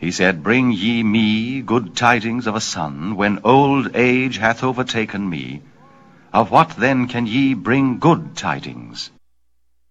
He said, Bring ye me good tidings of a son, when old age hath overtaken me. Of what then can ye bring good tidings?